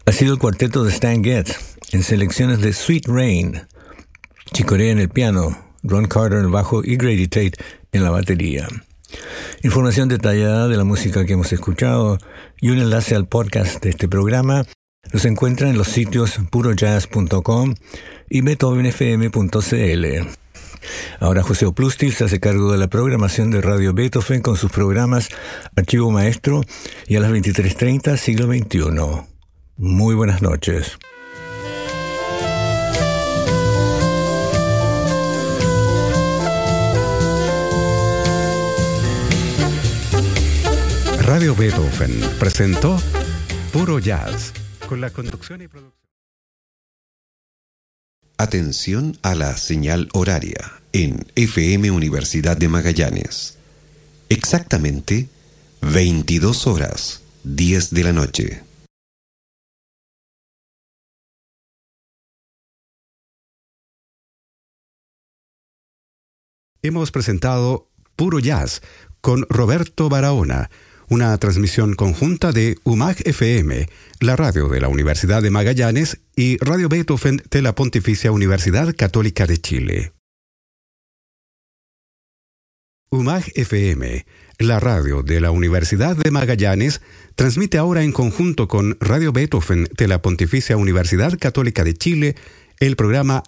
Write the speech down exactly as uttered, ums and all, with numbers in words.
Ha sido el cuarteto de Stan Getz, en selecciones de Sweet Rain, Chick Corea en el piano, Ron Carter en el bajo y Grady Tate en la batería. Información detallada de la música que hemos escuchado y un enlace al podcast de este programa los encuentran en los sitios puro jazz punto com y beethoven f m punto c l. Ahora José Oplustil se hace cargo de la programación de Radio Beethoven con sus programas Archivo Maestro y a las veintitrés treinta Siglo veintiuno. Muy buenas noches. Radio Beethoven presentó Puro Jazz con la conducción y producción. Atención a la señal horaria en F M Universidad de Magallanes. Exactamente veintidós horas, diez de la noche. Hemos presentado Puro Jazz con Roberto Barahona, una transmisión conjunta de U M A G F M, la radio de la Universidad de Magallanes, y Radio Beethoven de la Pontificia Universidad Católica de Chile. U M A G F M, la radio de la Universidad de Magallanes, transmite ahora en conjunto con Radio Beethoven de la Pontificia Universidad Católica de Chile el programa